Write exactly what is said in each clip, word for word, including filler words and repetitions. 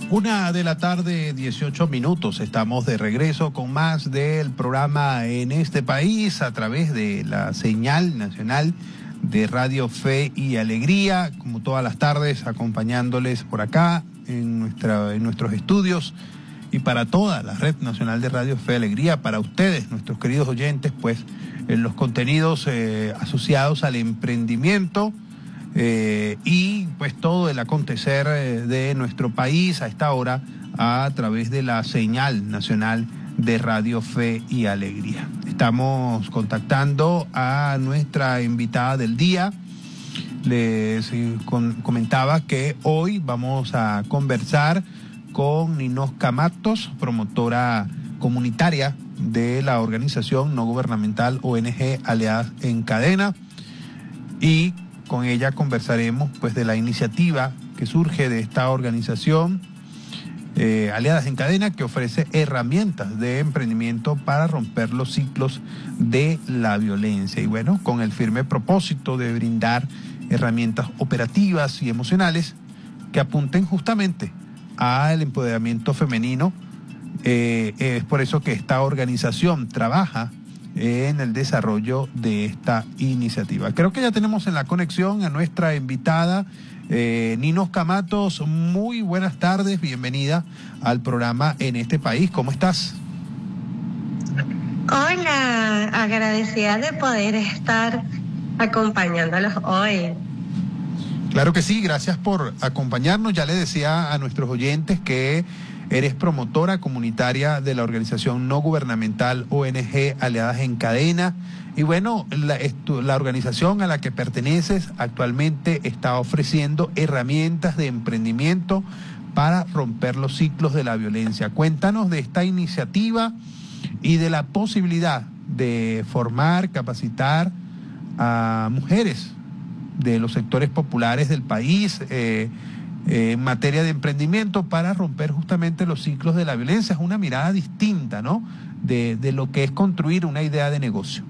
Una de la tarde, dieciocho minutos. Estamos de regreso con más del programa En este País a través de la señal nacional de Radio Fe y Alegría, como todas las tardes, acompañándoles por acá en, nuestra, en nuestros estudios y para toda la red nacional de Radio Fe y Alegría, para ustedes, nuestros queridos oyentes, pues en los contenidos eh, asociados al emprendimiento. Eh, y pues todo el acontecer eh, de nuestro país a esta hora a través de la señal nacional de Radio Fe y Alegría. Estamos contactando a nuestra invitada del día. Les eh, con, comentaba que hoy vamos a conversar con Ninosca Matos, promotora comunitaria de la organización no gubernamental O N G Aliadas en Cadena, y con ella conversaremos pues de la iniciativa que surge de esta organización eh, Aliadas en Cadena, que ofrece herramientas de emprendimiento para romper los ciclos de la violencia. Y bueno, con el firme propósito de brindar herramientas operativas y emocionales que apunten justamente al empoderamiento femenino. Eh, es por eso que esta organización trabaja en el desarrollo de esta iniciativa. Creo que ya tenemos en la conexión a nuestra invitada, eh, Ninosca Matos. Muy buenas tardes, bienvenida al programa En este País. ¿Cómo estás? Hola, agradecida de poder estar acompañándolos hoy. Claro que sí, gracias por acompañarnos. Ya le decía a nuestros oyentes que eres promotora comunitaria de la organización no gubernamental O N G Aliadas en Cadena. Y bueno, la, la organización a la que perteneces actualmente está ofreciendo herramientas de emprendimiento para romper los ciclos de la violencia. Cuéntanos de esta iniciativa y de la posibilidad de formar, capacitar a mujeres de los sectores populares del país, eh, Eh, en materia de emprendimiento para romper justamente los ciclos de la violencia. Es una mirada distinta, ¿no?, de, de lo que es construir una idea de negocio.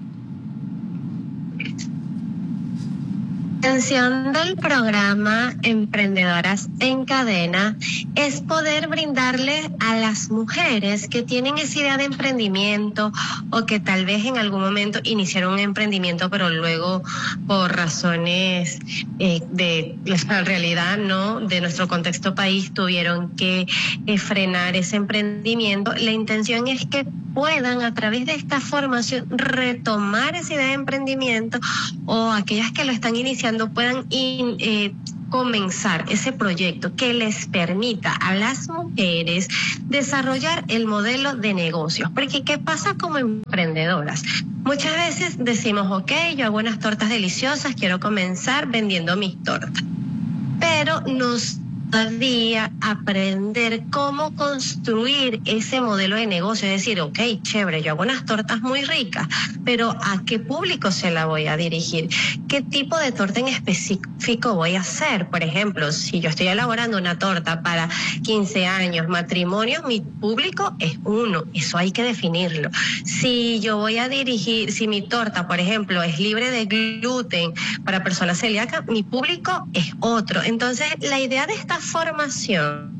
La intención del programa Emprendedoras en Cadena es poder brindarle a las mujeres que tienen esa idea de emprendimiento o que tal vez en algún momento iniciaron un emprendimiento pero luego por razones eh, de la realidad, ¿no?, de nuestro contexto país tuvieron que eh, frenar ese emprendimiento. La intención es que puedan a través de esta formación retomar esa idea de emprendimiento, o aquellas que lo están iniciando puedan in, eh, comenzar ese proyecto que les permita a las mujeres desarrollar el modelo de negocios. Porque ¿qué pasa como emprendedoras? Muchas veces decimos, ok, yo hago unas tortas deliciosas, quiero comenzar vendiendo mis tortas, pero nos todavía aprender cómo construir ese modelo de negocio, es decir, ok, chévere, yo hago unas tortas muy ricas, pero ¿a qué público se la voy a dirigir? ¿Qué tipo de torta en específico voy a hacer? Por ejemplo, si yo estoy elaborando una torta para quince años, matrimonios, mi público es uno, eso hay que definirlo. Si yo voy a dirigir, si mi torta, por ejemplo, es libre de gluten para personas celíacas, mi público es otro. Entonces, la idea de esta formación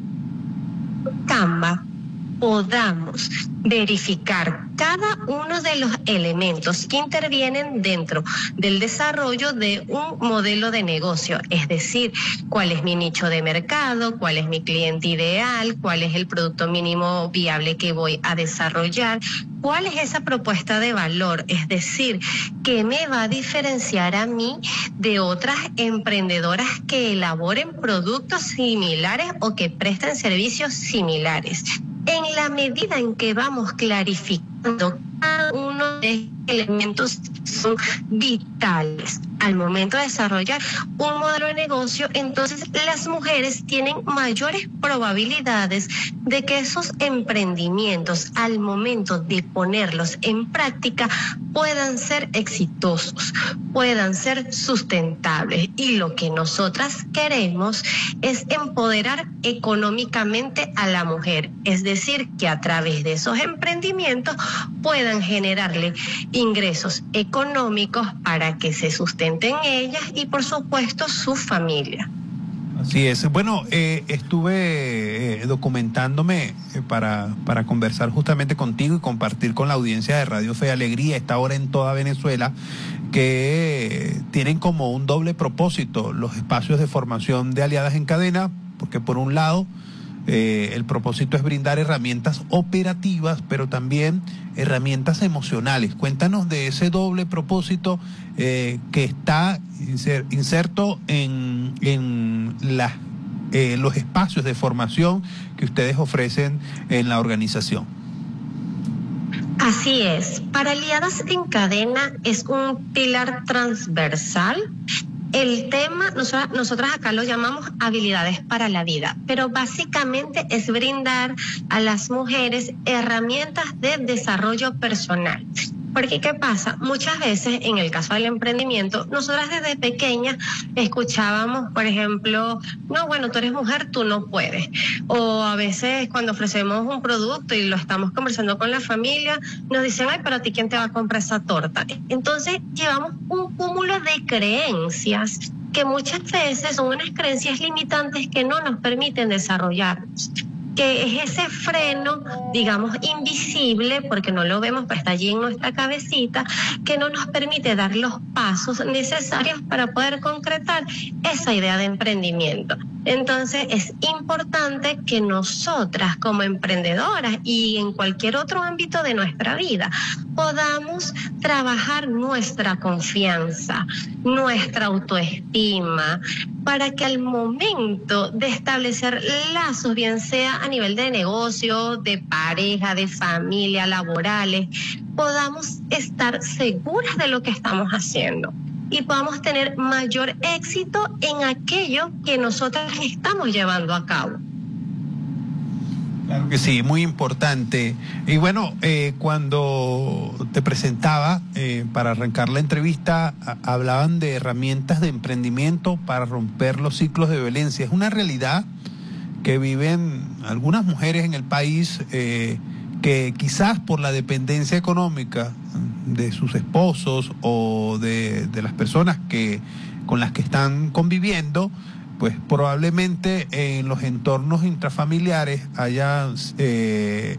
Canva podamos verificar cada uno de los elementos que intervienen dentro del desarrollo de un modelo de negocio, es decir, cuál es mi nicho de mercado, cuál es mi cliente ideal, cuál es el producto mínimo viable que voy a desarrollar, cuál es esa propuesta de valor, es decir, qué me va a diferenciar a mí de otras emprendedoras que elaboren productos similares o que presten servicios similares. En la medida en que vamos clarificando cada uno de estos elementos son vitales al momento de desarrollar un modelo de negocio, entonces las mujeres tienen mayores probabilidades de que esos emprendimientos al momento de ponerlos en práctica puedan ser exitosos, puedan ser sustentables. Y lo que nosotras queremos es empoderar económicamente a la mujer, es decir, que a través de esos emprendimientos puedan generarle ingresos económicos para que se sustenten ellas y por supuesto su familia. Así es. Bueno, eh, estuve eh, documentándome eh, para, para conversar justamente contigo y compartir con la audiencia de Radio Fe y Alegría, esta hora en toda Venezuela, que eh, tienen como un doble propósito los espacios de formación de Aliadas en Cadena, porque por un lado eh, el propósito es brindar herramientas operativas, pero también herramientas emocionales. Cuéntanos de ese doble propósito eh, que está inserto en, en la, eh, los espacios de formación que ustedes ofrecen en la organización. Así es. Para Aliadas en Cadena es un pilar transversal. El tema, nosotras, nosotras acá lo llamamos habilidades para la vida, pero básicamente es brindar a las mujeres herramientas de desarrollo personal. Porque, ¿qué pasa? Muchas veces, en el caso del emprendimiento, nosotras desde pequeñas escuchábamos, por ejemplo, no, bueno, tú eres mujer, tú no puedes. O a veces cuando ofrecemos un producto y lo estamos conversando con la familia, nos dicen, ay, pero a ti, ¿quién te va a comprar esa torta? Entonces, llevamos un cúmulo de creencias que muchas veces son unas creencias limitantes que no nos permiten desarrollarnos, que es ese freno, digamos, invisible, porque no lo vemos, pero está allí en nuestra cabecita, que no nos permite dar los pasos necesarios para poder concretar esa idea de emprendimiento. Entonces, es importante que nosotras, como emprendedoras y en cualquier otro ámbito de nuestra vida, podamos trabajar nuestra confianza, nuestra autoestima, para que al momento de establecer lazos, bien sea a nivel de negocio, de pareja, de familia, laborales, podamos estar seguras de lo que estamos haciendo y podamos tener mayor éxito en aquello que nosotras estamos llevando a cabo. Claro que sí, muy importante. Y bueno, eh, cuando te presentaba, eh, para arrancar la entrevista, a, hablaban de herramientas de emprendimiento para romper los ciclos de violencia. Es una realidad que viven algunas mujeres en el país eh, que quizás por la dependencia económica de sus esposos o de, de las personas que con las que están conviviendo, pues probablemente en los entornos intrafamiliares haya eh,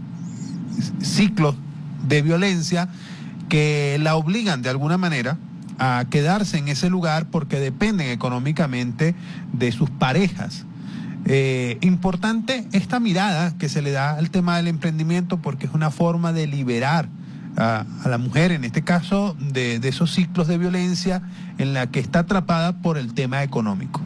ciclos de violencia que la obligan de alguna manera a quedarse en ese lugar porque dependen económicamente de sus parejas. Eh, importante esta mirada que se le da al tema del emprendimiento porque es una forma de liberar a, a la mujer, en este caso, de, de esos ciclos de violencia en la que está atrapada por el tema económico.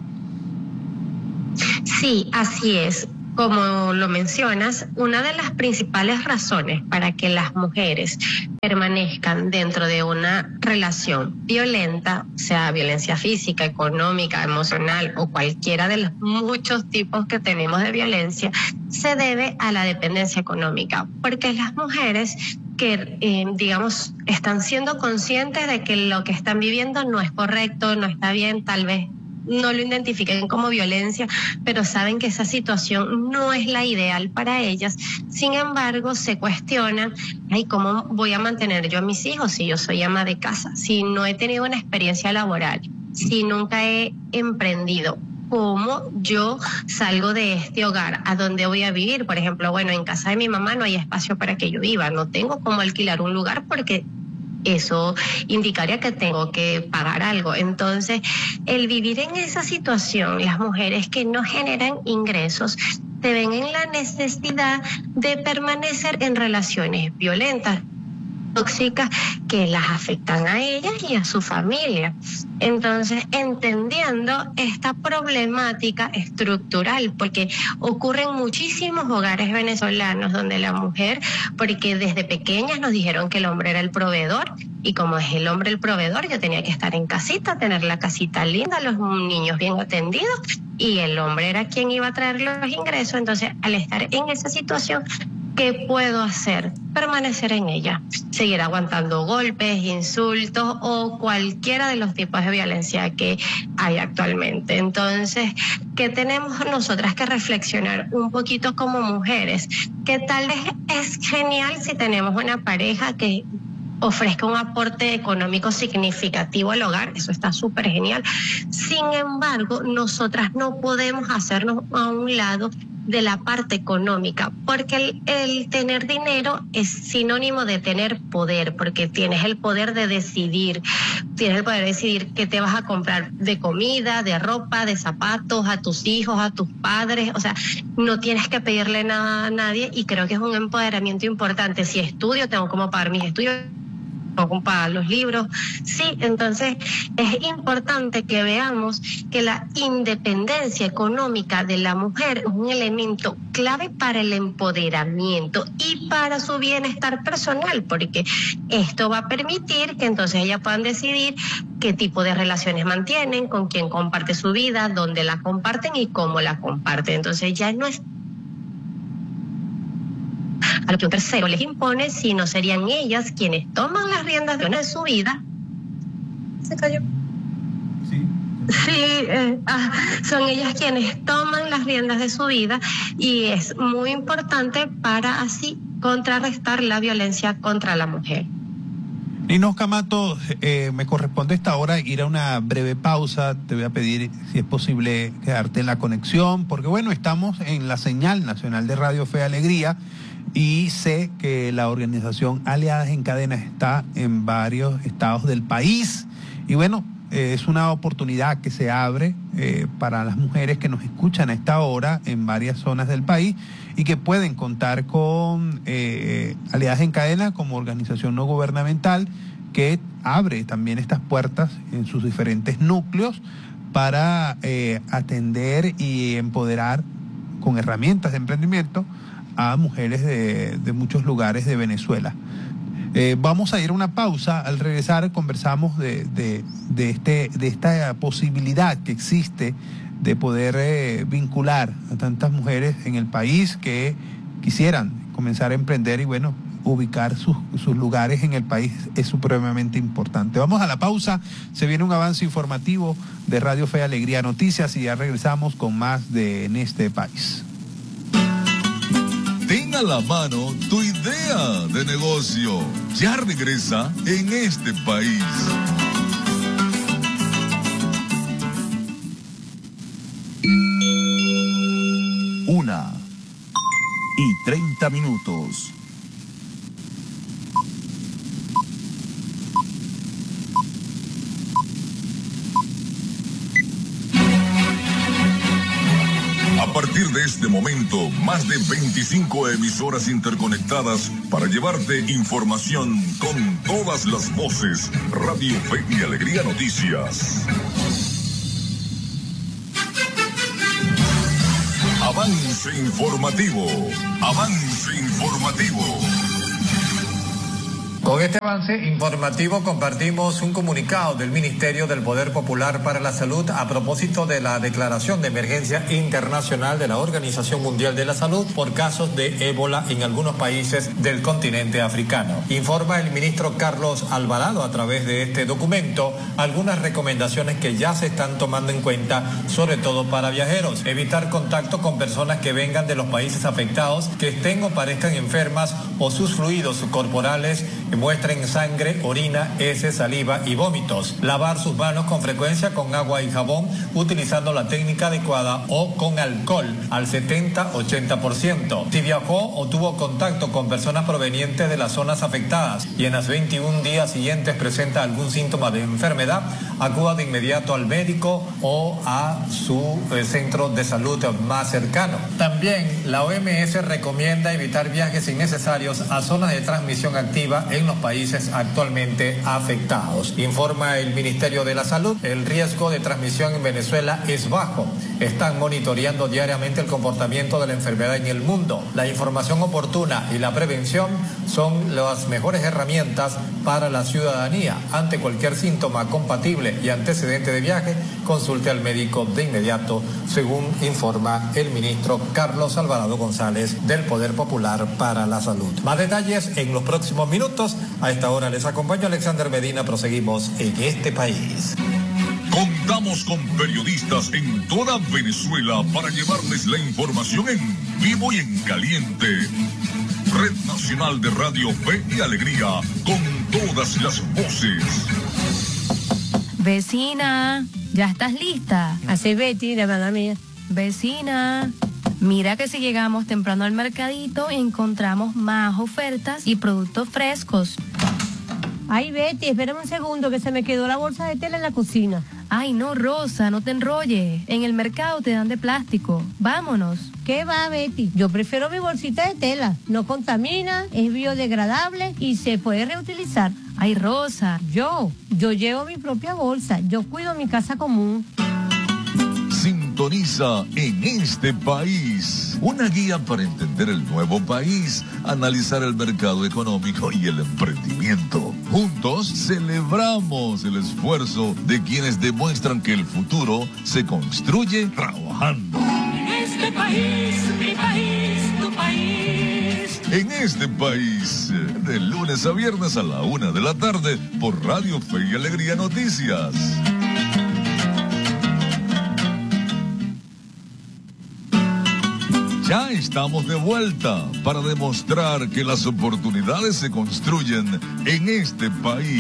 Sí, así es. Como lo mencionas, una de las principales razones para que las mujeres permanezcan dentro de una relación violenta, sea violencia física, económica, emocional o cualquiera de los muchos tipos que tenemos de violencia, se debe a la dependencia económica, porque las mujeres que, eh, digamos, están siendo conscientes de que lo que están viviendo no es correcto, no está bien, tal vez no lo identifiquen como violencia, pero saben que esa situación no es la ideal para ellas. Sin embargo, se cuestionan, ay, ¿cómo voy a mantener yo a mis hijos si yo soy ama de casa? Si no he tenido una experiencia laboral, si nunca he emprendido, ¿cómo yo salgo de este hogar? ¿A dónde voy a vivir? Por ejemplo, bueno, en casa de mi mamá no hay espacio para que yo viva, no tengo cómo alquilar un lugar porque eso indicaría que tengo que pagar algo. Entonces, el vivir en esa situación, las mujeres que no generan ingresos, se ven en la necesidad de permanecer en relaciones violentas, tóxicas, que las afectan a ellas y a su familia. Entonces, entendiendo esta problemática estructural, porque ocurre en muchísimos hogares venezolanos donde la mujer, porque desde pequeñas nos dijeron que el hombre era el proveedor, y como es el hombre el proveedor, yo tenía que estar en casita, tener la casita linda, los niños bien atendidos, y el hombre era quien iba a traer los ingresos. Entonces, al estar en esa situación, ¿qué puedo hacer? Permanecer en ella, seguir aguantando golpes, insultos o cualquiera de los tipos de violencia que hay actualmente. Entonces, ¿qué tenemos nosotras que reflexionar un poquito como mujeres? Que tal vez es genial si tenemos una pareja que ofrezca un aporte económico significativo al hogar, eso está súper genial. Sin embargo, nosotras no podemos hacernos a un lado de la parte económica, porque el, el tener dinero es sinónimo de tener poder, porque tienes el poder de decidir, tienes el poder de decidir qué te vas a comprar de comida, de ropa, de zapatos, a tus hijos, a tus padres, o sea, no tienes que pedirle nada a nadie, y creo que es un empoderamiento importante. Si estudio, tengo cómo pagar mis estudios, o para los libros. Sí, entonces es importante que veamos que la independencia económica de la mujer es un elemento clave para el empoderamiento y para su bienestar personal, porque esto va a permitir que entonces ellas puedan decidir qué tipo de relaciones mantienen, con quién comparte su vida, dónde la comparten y cómo la comparten. Entonces ya no es a lo que un tercero les impone, sino serían ellas quienes toman las riendas de una de su vida. Se cayó. Sí. Sí, eh, ah, son ellas quienes toman las riendas de su vida, y es muy importante para así contrarrestar la violencia contra la mujer. Ninosca Mato, eh, me corresponde esta hora ir a una breve pausa. Te voy a pedir si es posible quedarte en la conexión, porque bueno, estamos en la señal nacional de Radio Fe y Alegría, y sé que la organización Aliadas en Cadena está en varios estados del país, y bueno, eh, es una oportunidad que se abre eh, para las mujeres que nos escuchan a esta hora en varias zonas del país, y que pueden contar con eh, Aliadas en Cadena como organización no gubernamental que abre también estas puertas en sus diferentes núcleos para eh, atender y empoderar con herramientas de emprendimiento a mujeres de, de muchos lugares de Venezuela. Eh, vamos a ir a una pausa. Al regresar conversamos de, de, de, este, de esta posibilidad que existe de poder eh, vincular a tantas mujeres en el país que quisieran comenzar a emprender, y bueno, ubicar sus, sus lugares en el país es supremamente importante. Vamos a la pausa, se viene un avance informativo de Radio Fe y Alegría Noticias, y ya regresamos con más de En este País. Ten a la mano tu idea de negocio. Ya regresa En este País. Una y treinta minutos. A partir de este momento, más de veinticinco emisoras interconectadas para llevarte información con todas las voces. Radio Fe y Alegría Noticias. Avance informativo. Avance informativo. Con este avance informativo compartimos un comunicado del Ministerio del Poder Popular para la Salud a propósito de la declaración de emergencia internacional de la Organización Mundial de la Salud por casos de ébola en algunos países del continente africano. Informa el ministro Carlos Alvarado a través de este documento algunas recomendaciones que ya se están tomando en cuenta, sobre todo para viajeros. Evitar contacto con personas que vengan de los países afectados, que estén o parezcan enfermas, o sus fluidos corporales que muestren sangre, orina, heces, saliva y vómitos. Lavar sus manos con frecuencia con agua y jabón utilizando la técnica adecuada o con alcohol al setenta a ochenta por ciento. Si viajó o tuvo contacto con personas provenientes de las zonas afectadas y en los veintiún días siguientes presenta algún síntoma de enfermedad, acuda de inmediato al médico o a su eh, centro de salud más cercano. También la O M S recomienda evitar viajes innecesarios a zonas de transmisión activa en los países actualmente afectados. Informa el Ministerio de la Salud, el riesgo de transmisión en Venezuela es bajo. Están monitoreando diariamente el comportamiento de la enfermedad en el mundo. La información oportuna y la prevención son las mejores herramientas para la ciudadanía. Ante cualquier síntoma compatible y antecedente de viaje, consulte al médico de inmediato, según informa el ministro Carlos Alvarado González del Poder Popular para la Salud. Más detalles en los próximos minutos. A esta hora les acompaño Alexander Medina. Proseguimos En este País. Contamos con periodistas en toda Venezuela para llevarles la información en vivo y en caliente. Red Nacional de Radio Fe y Alegría, con todas las voces. Vecina, ¿ya estás lista? Así, Betty, de verdad mía. Vecina, mira que si llegamos temprano al mercadito encontramos más ofertas y productos frescos. Ay, Betty, espérame un segundo que se me quedó la bolsa de tela en la cocina. Ay, no, Rosa, no te enrolles. En el mercado te dan de plástico. Vámonos. ¿Qué va, Betty? Yo prefiero mi bolsita de tela. No contamina, es biodegradable y se puede reutilizar. Ay, Rosa. Yo, yo llevo mi propia bolsa. Yo cuido mi casa común. Sintoniza En Este País, una guía para entender el nuevo país, analizar el mercado económico y el emprendimiento. Juntos celebramos el esfuerzo de quienes demuestran que el futuro se construye trabajando. En este país, mi país, tu país. En Este País, de lunes a viernes a la una de la tarde por Radio Fe y Alegría Noticias. Ya estamos de vuelta para demostrar que las oportunidades se construyen en este país.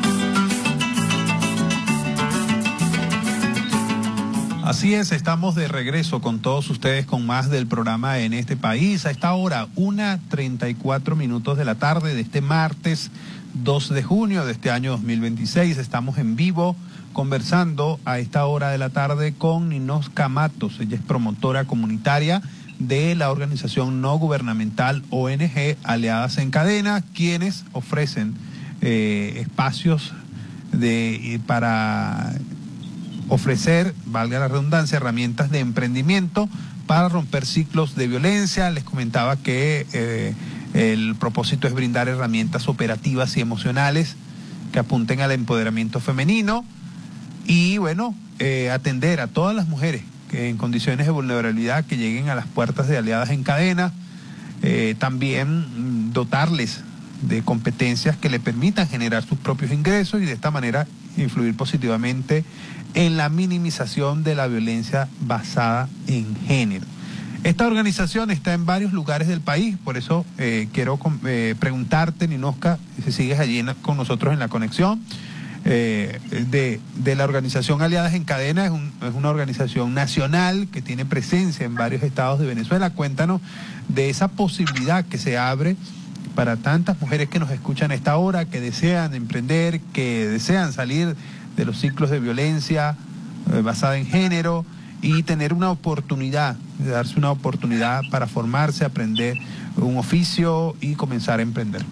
Así es, estamos de regreso con todos ustedes con más del programa En Este País. A esta hora, una treinta y cuatro minutos de la tarde de este martes dos de junio de este año dos mil veintiséis. Estamos en vivo conversando a esta hora de la tarde con Ninosca Matos. Ella es promotora comunitaria de la organización no gubernamental O N G Aliadas en Cadena, quienes ofrecen eh, espacios de, para ofrecer, valga la redundancia, herramientas de emprendimiento para romper ciclos de violencia. Les comentaba que eh, el propósito es brindar herramientas operativas y emocionales que apunten al empoderamiento femenino y, bueno, eh, atender a todas las mujeres que en condiciones de vulnerabilidad que lleguen a las puertas de Aliadas en Cadena, eh, también mm, dotarles de competencias que le permitan generar sus propios ingresos y de esta manera influir positivamente en la minimización de la violencia basada en género. Esta organización está en varios lugares del país, por eso eh, quiero eh, preguntarte, Ninosca, si sigues allí en, con nosotros en la conexión, eh, de, de la organización Aliadas en Cadena. Es, un, es una organización nacional que tiene presencia en varios estados de Venezuela. Cuéntanos de esa posibilidad que se abre para tantas mujeres que nos escuchan a esta hora, que desean emprender, que desean salir de los ciclos de violencia eh, basada en género y tener una oportunidad, de darse una oportunidad para formarse, aprender un oficio y comenzar a emprender.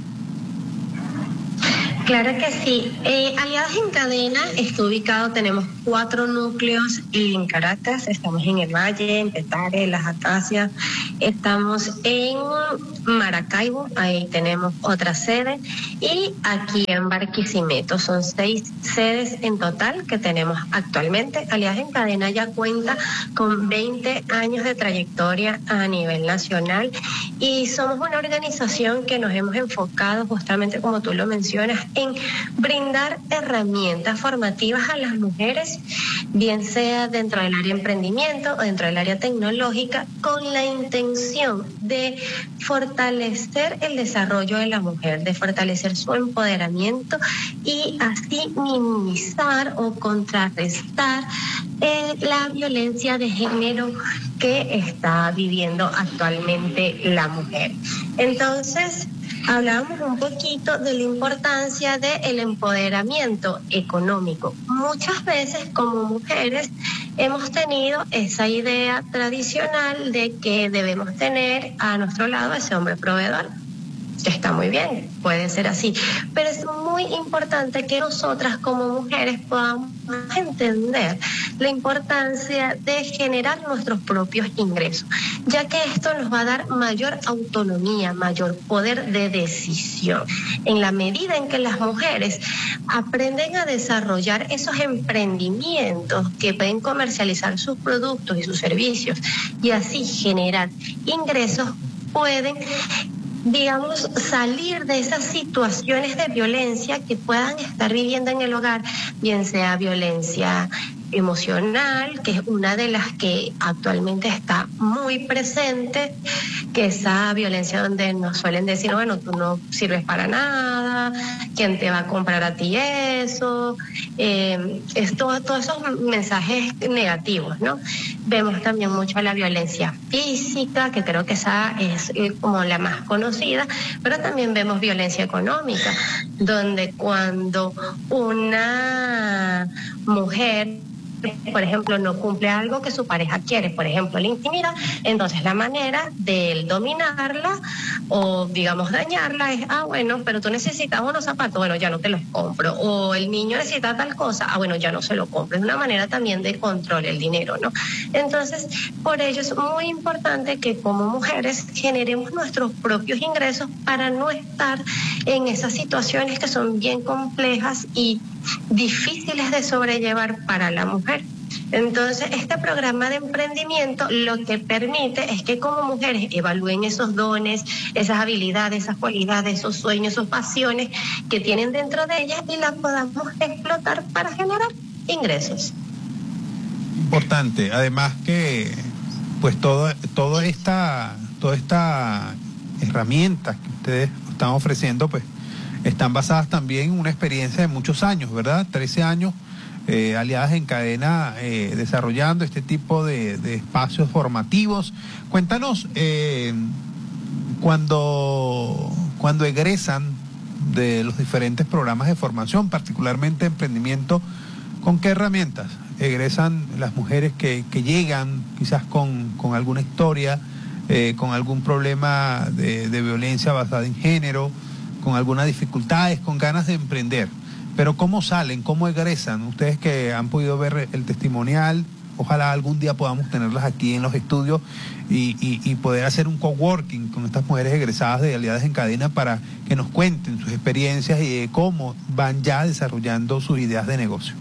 Claro que sí. Eh, Aliadas en Cadena está ubicado, tenemos cuatro núcleos en Caracas, estamos en el Valle, en Petare, Las Acacias, estamos en Maracaibo, ahí tenemos otra sede, y aquí en Barquisimeto, son seis sedes en total que tenemos actualmente. Aliadas en Cadena ya cuenta con veinte años de trayectoria a nivel nacional y somos una organización que nos hemos enfocado justamente, como tú lo mencionas, en brindar herramientas formativas a las mujeres, bien sea dentro del área de emprendimiento o dentro del área tecnológica, con la intención de fortalecer el desarrollo de la mujer, de fortalecer su empoderamiento y así minimizar o contrarrestar eh, la violencia de género que está viviendo actualmente la mujer. Entonces, hablábamos un poquito de la importancia del empoderamiento económico. Muchas veces como mujeres hemos tenido esa idea tradicional de que debemos tener a nuestro lado ese hombre proveedor. Está muy bien, puede ser así, pero es muy importante que nosotras como mujeres podamos entender la importancia de generar nuestros propios ingresos, ya que esto nos va a dar mayor autonomía, mayor poder de decisión. En la medida en que las mujeres aprenden a desarrollar esos emprendimientos que pueden comercializar sus productos y sus servicios y así generar ingresos, pueden, digamos, salir de esas situaciones de violencia que puedan estar viviendo en el hogar, bien sea violencia emocional, que es una de las que actualmente está muy presente, que esa violencia donde nos suelen decir, bueno, tú no sirves para nada, ¿quién te va a comprar a ti eso? Eh, es todo, todos esos mensajes negativos, ¿no? Vemos también mucho la violencia física, que creo que esa es eh, como la más conocida, pero también vemos violencia económica, donde cuando una mujer, por ejemplo, no cumple algo que su pareja quiere, por ejemplo, la intimida, entonces la manera de él dominarla o, digamos, dañarla es, ah, bueno, pero tú necesitas unos zapatos, bueno, ya no te los compro, o el niño necesita tal cosa, ah, bueno, ya no se lo compro. Es una manera también de control el dinero, ¿no? Entonces, por ello es muy importante que como mujeres generemos nuestros propios ingresos para no estar en esas situaciones que son bien complejas y difíciles de sobrellevar para la mujer. Entonces, este programa de emprendimiento lo que permite es que como mujeres evalúen esos dones, esas habilidades, esas cualidades, esos sueños, esas pasiones que tienen dentro de ellas y las podamos explotar para generar ingresos. Importante, además que pues todo, todo esta, toda esta herramientas que ustedes están ofreciendo, pues están basadas también en una experiencia de muchos años, ¿verdad? trece años eh, aliadas en cadena eh, desarrollando este tipo de, de espacios formativos. Cuéntanos, eh, cuando, cuando egresan de los diferentes programas de formación, particularmente emprendimiento, ¿con qué herramientas egresan las mujeres que, que llegan quizás con, con alguna historia, eh, con algún problema de, de violencia basada en género, con algunas dificultades, con ganas de emprender? Pero ¿cómo salen? ¿Cómo egresan? Ustedes que han podido ver el testimonial, ojalá algún día podamos tenerlas aquí en los estudios y, y, y poder hacer un coworking con estas mujeres egresadas de Aliadas en Cadena para que nos cuenten sus experiencias y de cómo van ya desarrollando sus ideas de negocio.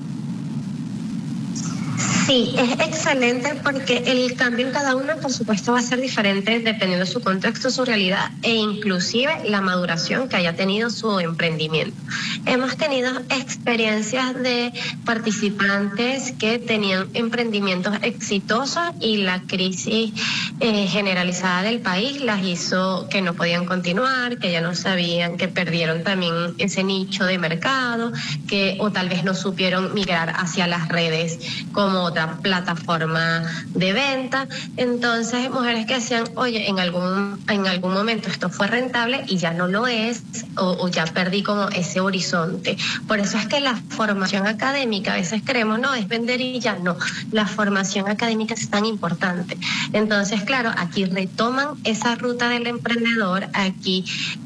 Sí, es excelente porque el cambio en cada uno, por supuesto, va a ser diferente dependiendo de su contexto, su realidad e inclusive la maduración que haya tenido su emprendimiento. Hemos tenido experiencias de participantes que tenían emprendimientos exitosos y la crisis eh, generalizada del país las hizo que no podían continuar, que ya no sabían, que perdieron también ese nicho de mercado, que o tal vez no supieron migrar hacia las redes como otra plataforma de venta. Entonces, mujeres que decían, oye, en algún en algún momento esto fue rentable y ya no lo es, o, o ya perdí como ese horizonte. Por eso es que la formación académica, a veces creemos, no, es vender y ya no. La formación académica es tan importante. Entonces, claro, aquí retoman esa ruta del emprendedor, aquí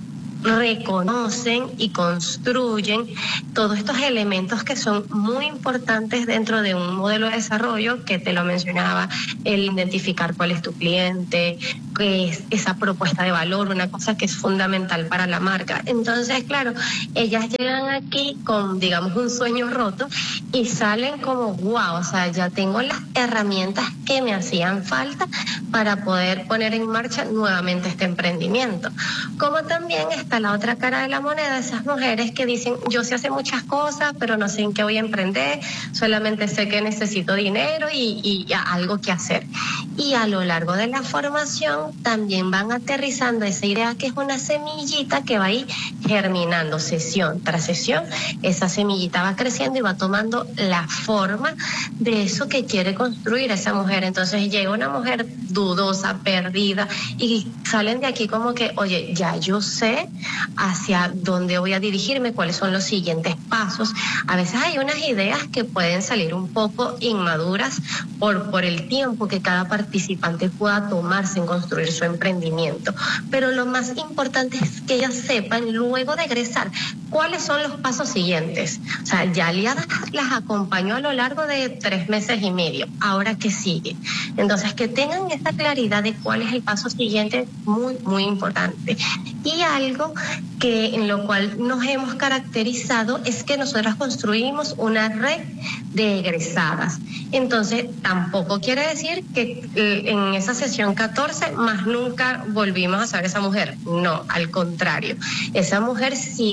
reconocen y construyen todos estos elementos que son muy importantes dentro de un modelo de desarrollo, que te lo mencionaba, el identificar cuál es tu cliente, qué es esa propuesta de valor, una cosa que es fundamental para la marca. Entonces, claro, ellas llegan aquí con, digamos, un sueño roto y salen como, wow, o sea, ya tengo las herramientas que me hacían falta para poder poner en marcha nuevamente este emprendimiento. Como también está la otra cara de la moneda, esas mujeres que dicen, yo sé hacer muchas cosas, pero no sé en qué voy a emprender, solamente sé que necesito dinero y, y ya algo que hacer. Y a lo largo de la formación también van aterrizando esa idea, que es una semillita que va a ir germinando sesión tras sesión. Esa semillita va creciendo y va tomando la forma de eso que quiere construir esa mujer. Entonces llega una mujer dudosa, perdida, y salen de aquí como que, oye, ya yo sé hacia dónde voy a dirigirme, cuáles son los siguientes pasos. A veces hay unas ideas que pueden salir un poco inmaduras por, por el tiempo que cada participante pueda tomarse en construir su emprendimiento. Pero lo más importante es que ellas sepan, luego de egresar, cuáles son los pasos siguientes. O sea, ya Aliadas las acompañó a lo largo de tres meses y medio. Ahora, ¿qué sigue? Entonces, que tengan esta claridad de cuál es el paso siguiente, muy, muy importante. Y algo que en lo cual nos hemos caracterizado es que nosotras construimos una red de egresadas. Entonces, tampoco quiere decir que en esa sesión catorce más nunca volvimos a saber esa mujer. No, al contrario. Esa mujer sigue siendo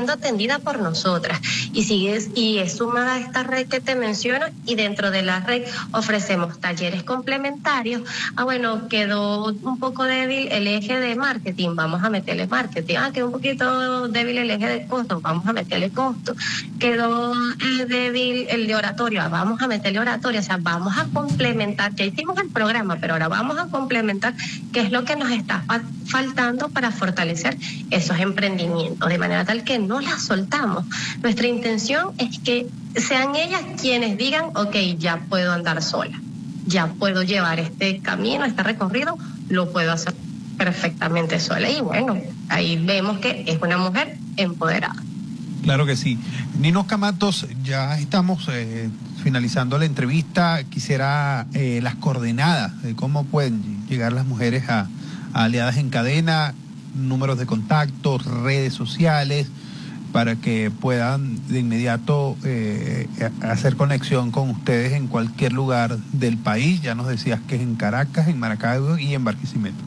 siendo atendida por nosotras. Y sigues, y es sumada a esta red que te menciono, y dentro de la red ofrecemos talleres complementarios. Ah, bueno, quedó un poco débil el eje de marketing, vamos a meterle marketing. Ah, quedó un poquito débil el eje de costo, vamos a meterle costo. Quedó eh, débil el de oratorio, ah, vamos a meterle oratorio. O sea, vamos a complementar, ya hicimos el programa, pero ahora vamos a complementar qué es lo que nos está fa- faltando para fortalecer esos emprendimientos, de manera tal que no las soltamos. Nuestra intención es que sean ellas quienes digan, ok, ya puedo andar sola, ya puedo llevar este camino, este recorrido, lo puedo hacer perfectamente sola. Y bueno, ahí vemos que es una mujer empoderada. Claro que sí. Ninosca Matos, ya estamos eh, finalizando la entrevista. Quisiera eh, las coordenadas de cómo pueden llegar las mujeres a, a Aliadas en Cadena, números de contacto, redes sociales, para que puedan de inmediato eh, hacer conexión con ustedes en cualquier lugar del país. Ya nos decías que es en Caracas, en Maracaibo y en Barquisimeto.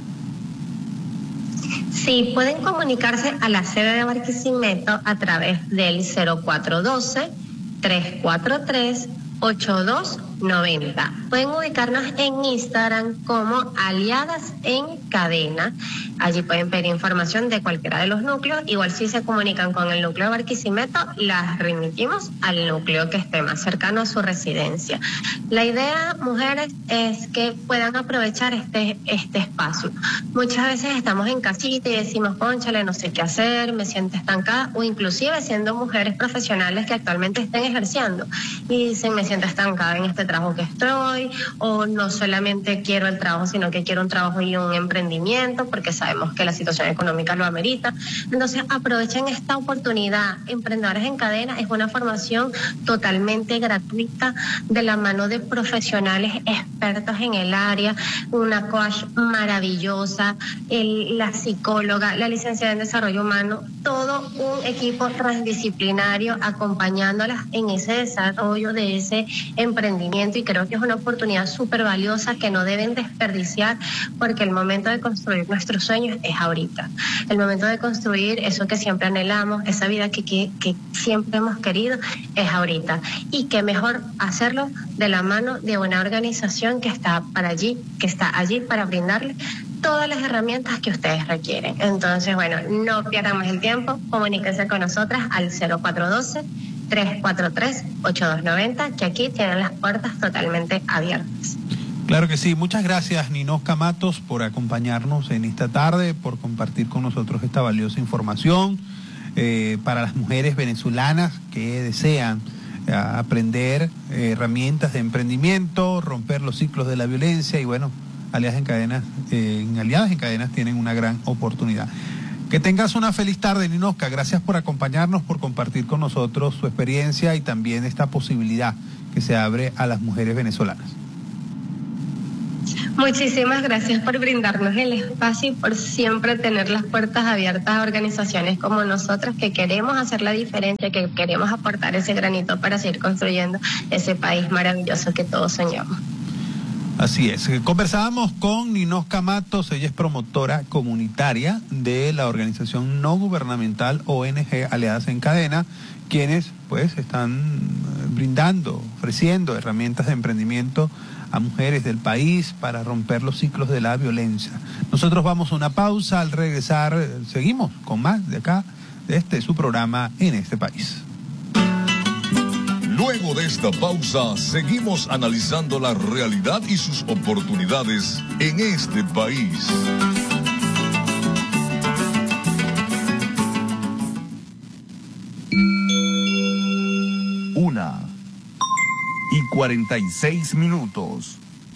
Sí, pueden comunicarse a la sede de Barquisimeto a través del cero cuatro uno dos, tres cuatro tres, ocho dos nueve cero. Pueden ubicarnos en Instagram como Aliadas en Cadena. Allí pueden pedir información de cualquiera de los núcleos. Igual si se comunican con el núcleo de Barquisimeto, las remitimos al núcleo que esté más cercano a su residencia. La idea, mujeres, es que puedan aprovechar este, este espacio. Muchas veces estamos en casita y decimos, cónchale, no sé qué hacer, me siento estancada, o inclusive siendo mujeres profesionales que actualmente estén ejerciendo y dicen, me siento estancada en este trabajo que estoy, o no solamente quiero el trabajo, sino que quiero un trabajo y un emprendimiento, porque sabemos que la situación económica lo amerita. Entonces aprovechen esta oportunidad. Emprendedores en Cadena es una formación totalmente gratuita de la mano de profesionales expertos en el área, una coach maravillosa, el, la psicóloga, la licenciada en desarrollo humano, todo un equipo transdisciplinario acompañándolas en ese desarrollo de ese emprendimiento, y creo que es una oportunidad súper valiosa que no deben desperdiciar, porque el momento de construir nuestros sueños es ahorita. El momento de construir eso que siempre anhelamos, esa vida que, que, que siempre hemos querido, es ahorita. Y qué mejor hacerlo de la mano de una organización que está para allí, que está allí para brindarle todas las herramientas que ustedes requieren. Entonces, bueno, no pierdan más el tiempo, comuníquense con nosotras al cero cuatro uno dos, tres cuatro tres, ocho dos nueve cero, que aquí tienen las puertas totalmente abiertas. Claro que sí. Muchas gracias, Ninosca Matos, por acompañarnos en esta tarde, por compartir con nosotros esta valiosa información eh, para las mujeres venezolanas que desean eh, aprender eh, herramientas de emprendimiento, romper los ciclos de la violencia, y bueno, Aliadas en Cadenas, eh, en Aliadas en Cadenas tienen una gran oportunidad. Que tengas una feliz tarde, Ninosca. Gracias por acompañarnos, por compartir con nosotros su experiencia y también esta posibilidad que se abre a las mujeres venezolanas. Muchísimas gracias por brindarnos el espacio y por siempre tener las puertas abiertas a organizaciones como nosotras, que queremos hacer la diferencia, que queremos aportar ese granito para seguir construyendo ese país maravilloso que todos soñamos. Así es. Conversábamos con Ninosca Matos. Ella es promotora comunitaria de la organización no gubernamental O N G Aliadas en Cadena, quienes pues están brindando, ofreciendo herramientas de emprendimiento a mujeres del país para romper los ciclos de la violencia. Nosotros vamos a una pausa. Al regresar seguimos con más de acá, de este su programa En este País. Luego de esta pausa, seguimos analizando la realidad y sus oportunidades en este país. Una y cuarenta y seis minutos.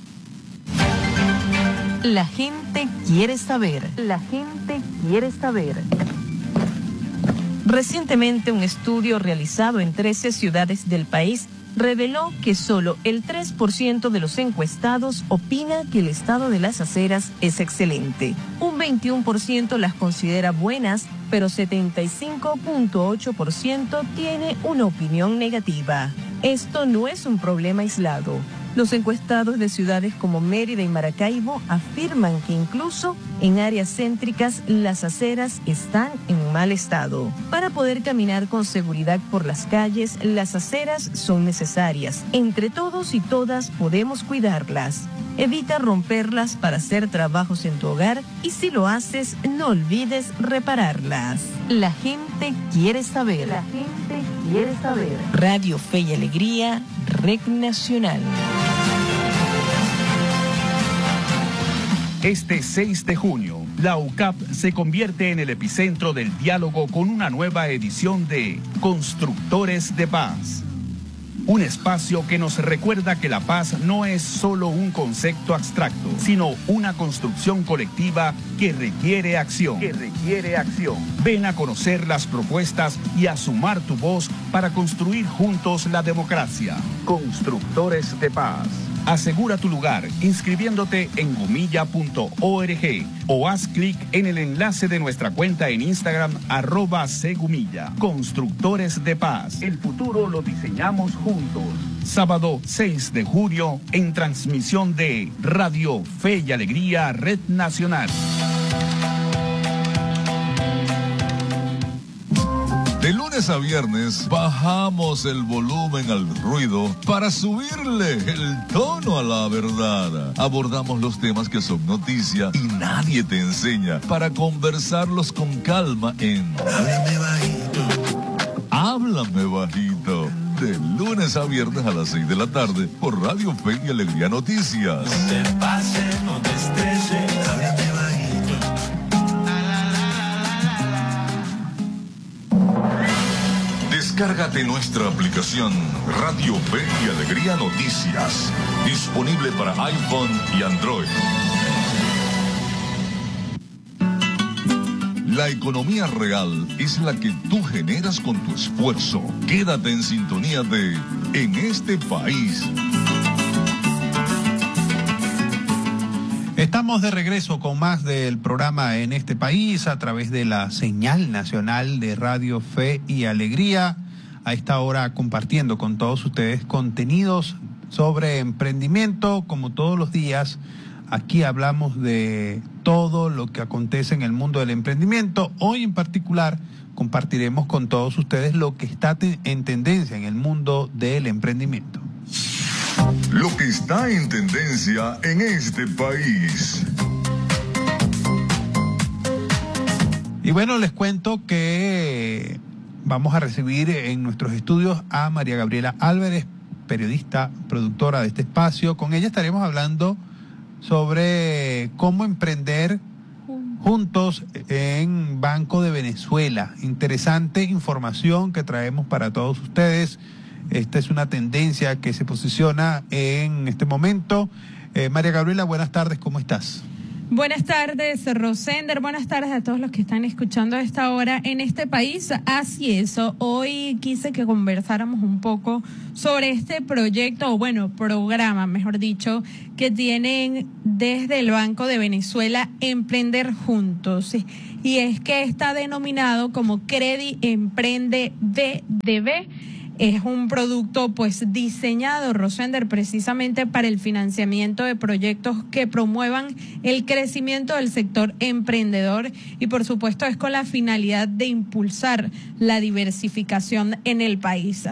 La gente quiere saber. La gente quiere saber. Recientemente, un estudio realizado en trece ciudades del país reveló que solo el tres por ciento de los encuestados opina que el estado de las aceras es excelente. Un veintiuno por ciento las considera buenas, pero setenta y cinco punto ocho por ciento tiene una opinión negativa. Esto no es un problema aislado. Los encuestados de ciudades como Mérida y Maracaibo afirman que incluso en áreas céntricas las aceras están en mal estado. Para poder caminar con seguridad por las calles, las aceras son necesarias. Entre todos y todas podemos cuidarlas. Evita romperlas para hacer trabajos en tu hogar y si lo haces, no olvides repararlas. La gente quiere saber. La gente quiere saber. Radio Fe y Alegría, Red Nacional. Este seis de junio, la U C A P se convierte en el epicentro del diálogo con una nueva edición de Constructores de Paz. Un espacio que nos recuerda que la paz no es solo un concepto abstracto, sino una construcción colectiva que requiere acción. Que requiere acción. Ven a conocer las propuestas y a sumar tu voz para construir juntos la democracia. Constructores de Paz. Asegura tu lugar inscribiéndote en gomilla punto org o haz clic en el enlace de nuestra cuenta en Instagram arroba segumilla. Constructores de Paz. El futuro lo diseñamos juntos. Sábado seis de julio en transmisión de Radio Fe y Alegría Red Nacional. De lunes a viernes bajamos el volumen al ruido para subirle el tono a la verdad. Abordamos los temas que son noticia y nadie te enseña para conversarlos con calma en Háblame Bajito. Háblame Bajito. De lunes a viernes a las seis de la tarde por Radio Fe y Alegría Noticias. No te pases, no te estreses. Háblame bajito. Descárgate nuestra aplicación Radio Fe y Alegría Noticias, disponible para iPhone y Android. La economía real es la que tú generas con tu esfuerzo. Quédate en sintonía de En este País. Estamos de regreso con más del programa En este País a través de la señal nacional de Radio Fe y Alegría. A esta hora compartiendo con todos ustedes contenidos sobre emprendimiento. Como todos los días, aquí hablamos de todo lo que acontece en el mundo del emprendimiento. Hoy en particular compartiremos con todos ustedes lo que está te- en tendencia en el mundo del emprendimiento. Lo que está en tendencia en este país. Y bueno, les cuento que vamos a recibir en nuestros estudios a María Gabriela Álvarez, periodista, productora de este espacio. Con ella estaremos hablando sobre cómo emprender juntos en Banco de Venezuela. Interesante información que traemos para todos ustedes. Esta es una tendencia que se posiciona en este momento. Eh, María Gabriela, buenas tardes, ¿cómo estás? Buenas tardes, Rosender. Buenas tardes a todos los que están escuchando a esta hora en este país. Así es, hoy quise que conversáramos un poco sobre este proyecto, o bueno, programa, mejor dicho, que tienen desde el Banco de Venezuela, Emprender Juntos. Y es que está denominado como Credi Emprende B D B. Es un producto pues diseñado, Rosender, precisamente para el financiamiento de proyectos que promuevan el crecimiento del sector emprendedor y por supuesto es con la finalidad de impulsar la diversificación en el país.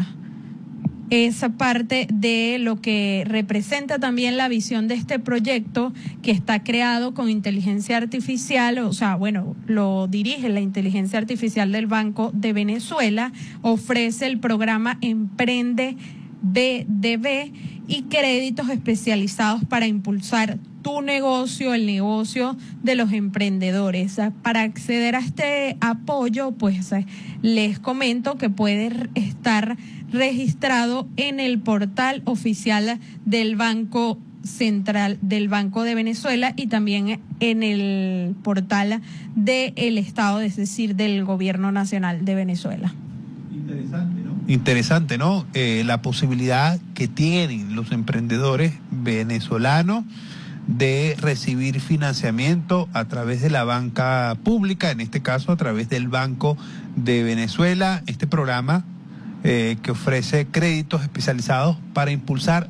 Es parte de lo que representa también la visión de este proyecto que está creado con inteligencia artificial, o sea, bueno, lo dirige la inteligencia artificial del Banco de Venezuela, ofrece el programa Emprende B D B y créditos especializados para impulsar tu negocio, el negocio de los emprendedores. Para acceder a este apoyo, pues les comento que puede estar registrado en el portal oficial del Banco Central del Banco de Venezuela y también en el portal del Estado, es decir, del Gobierno Nacional de Venezuela. Interesante, ¿no? Interesante, ¿no? Eh, la posibilidad que tienen los emprendedores venezolanos de recibir financiamiento a través de la banca pública, en este caso a través del Banco de Venezuela, este programa eh, que ofrece créditos especializados para impulsar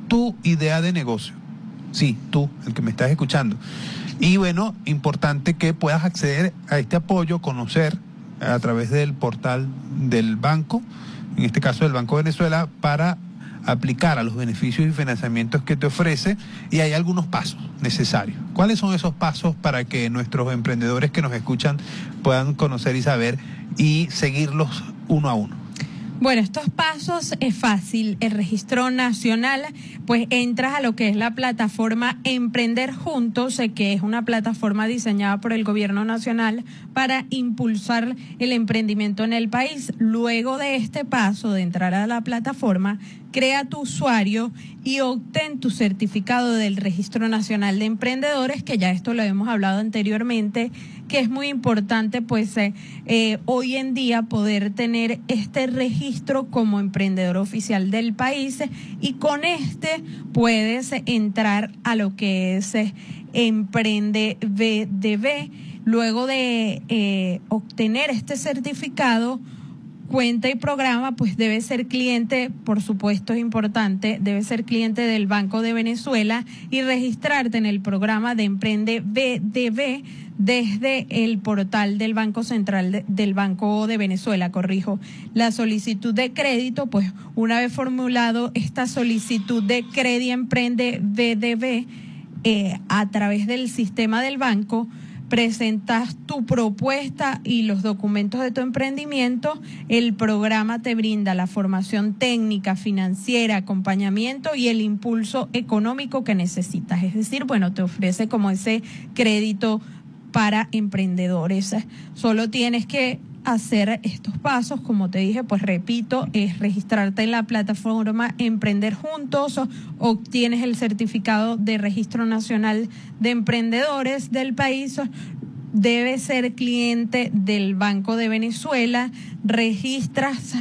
tu idea de negocio. Sí, tú, el que me estás escuchando. Y bueno, importante que puedas acceder a este apoyo, conocer a través del portal del banco, en este caso del Banco de Venezuela, para aplicar a los beneficios y financiamientos que te ofrece, y hay algunos pasos necesarios. ¿Cuáles son esos pasos para que nuestros emprendedores que nos escuchan puedan conocer y saber y seguirlos uno a uno? Bueno, estos pasos es fácil. El registro nacional, pues entras a lo que es la plataforma Emprender Juntos, que es una plataforma diseñada por el gobierno nacional para impulsar el emprendimiento en el país. Luego de este paso de entrar a la plataforma, crea tu usuario y obtén tu certificado del Registro Nacional de Emprendedores, que ya esto lo hemos hablado anteriormente, que es muy importante pues eh, eh, hoy en día poder tener este registro como emprendedor oficial del país, y con este puedes entrar a lo que es eh, Emprende V D V. Luego de eh, obtener este certificado, cuenta y programa, pues debe ser cliente, por supuesto es importante, debe ser cliente del Banco de Venezuela y registrarte en el programa de Emprende V D V desde el portal del Banco Central de, del Banco de Venezuela, corrijo. La solicitud de crédito, pues una vez formulado esta solicitud de crédito Emprende V D V eh, a través del sistema del banco, presentas tu propuesta y los documentos de tu emprendimiento. El programa te brinda la formación técnica, financiera, acompañamiento y el impulso económico que necesitas. Es decir, bueno, te ofrece como ese crédito para emprendedores. Solo tienes que hacer estos pasos, como te dije, pues repito, es registrarte en la plataforma Emprender Juntos, obtienes el certificado de Registro Nacional de Emprendedores del país, debes ser cliente del Banco de Venezuela, registras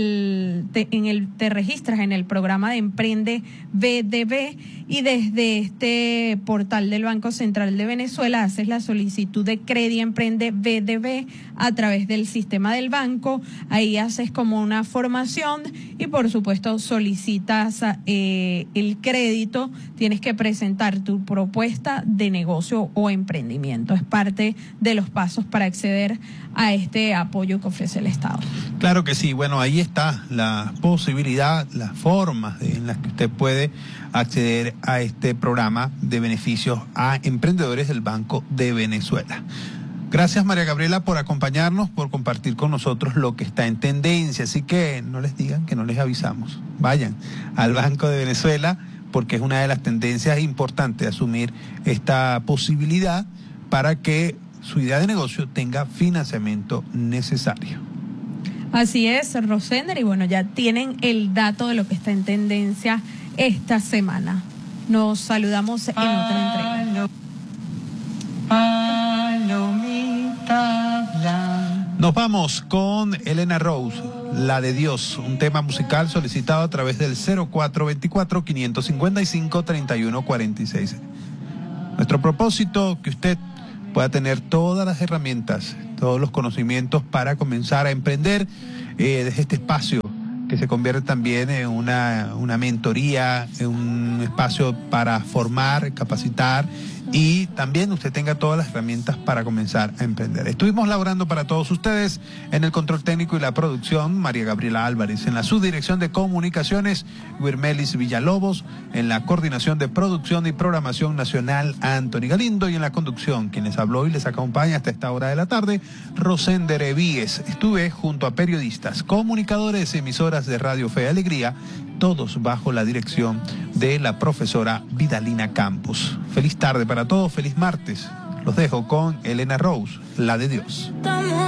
el te, en el te registras en el programa de Emprende V D V y desde este portal del Banco Central de Venezuela haces la solicitud de crédito Emprende V D V a través del sistema del banco. Ahí haces como una formación y por supuesto solicitas eh, el crédito. Tienes que presentar tu propuesta de negocio o emprendimiento. Es parte de los pasos para acceder a este apoyo que ofrece el Estado. Claro que sí. Bueno, ahí está la posibilidad, las formas en las que usted puede acceder a este programa de beneficios a emprendedores del Banco de Venezuela. Gracias, María Gabriela, por acompañarnos, por compartir con nosotros lo que está en tendencia. Así que no les digan que no les avisamos. Vayan al Banco de Venezuela, porque es una de las tendencias importantes asumir esta posibilidad para que su idea de negocio tenga financiamiento necesario. Así es, Rosender, y bueno, ya tienen el dato de lo que está en tendencia esta semana. Nos saludamos en otra entrega. Nos vamos con Elena Rose, La de Dios, un tema musical solicitado a través del cero cuatro veinticuatro, quinientos cincuenta y cinco, treinta y uno cuarenta y seis. Nuestro propósito, que usted pueda tener todas las herramientas, todos los conocimientos para comenzar a emprender eh, desde este espacio que se convierte también en una, una mentoría, en un espacio para formar, capacitar y también usted tenga todas las herramientas para comenzar a emprender. Estuvimos laborando para todos ustedes en el control técnico y la producción, María Gabriela Álvarez, en la subdirección de comunicaciones, Wirmelis Villalobos, en la coordinación de producción y programación nacional, Anthony Galindo, y en la conducción, quien les habló y les acompaña hasta esta hora de la tarde, Rosender Evíes. Estuve junto a periodistas, comunicadores, emisoras de Radio Fe y Alegría, todos bajo la dirección de la profesora Vidalina Campos. Feliz tarde para todos, feliz martes. Los dejo con Elena Rose, La de Dios.